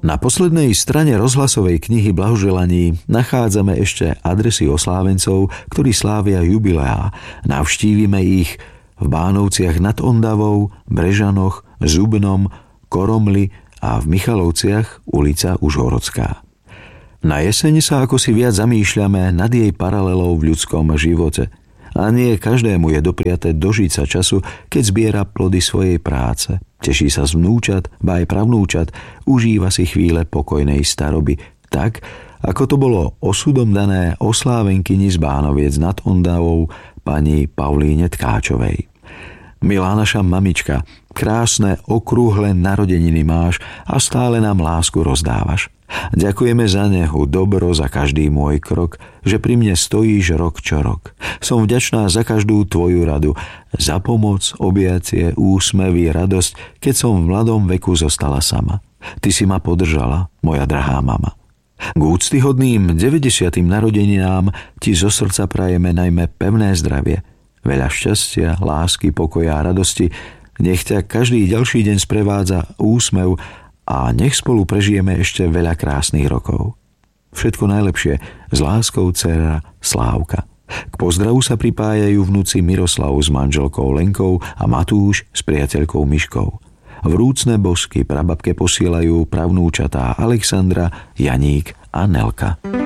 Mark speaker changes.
Speaker 1: Na poslednej strane rozhlasovej knihy blahoželaní nachádzame ešte adresy oslávencov, ktorí slávia jubileá. Navštívime ich v Bánovciach nad Ondavou, Brežanoch, Zubnom, Koromli a v Michalovciach ulica Užhorodská. Na jeseň sa ako si viac zamýšľame nad jej paralelou v ľudskom živote. A nie každému je dopriaté dožiť sa času, keď zbiera plody svojej práce. Teší sa z vnúčat, ba aj pravnúčat, užíva si chvíle pokojnej staroby. Tak, ako to bolo osudom dané oslávenkyni z Bánoviec nad Ondavou pani Paulíne Tkáčovej. Milá naša mamička, krásne okrúhle narodeniny máš a stále nám lásku rozdávaš. Ďakujeme za nehu, dobro za každý môj krok, že pri mne stojíš rok čo rok. Som vďačná za každú tvoju radu, za pomoc, objatie, úsmevy, radosť, keď som v mladom veku zostala sama. Ty si ma podržala, moja drahá mama. K úctyhodným 90. narodeninám ti zo srdca prajeme najmä pevné zdravie, veľa šťastia, lásky, pokoja a radosti. Nech ťa každý ďalší deň sprevádza úsmev a nech spolu prežijeme ešte veľa krásnych rokov. Všetko najlepšie s láskou dcéra Slávka. K pozdravu sa pripájajú vnúci Miroslav s manželkou Lenkou a Matúš s priateľkou Miškou. Vrúcne bosky prababke posielajú pravnúčatá Alexandra, Janík a Nelka.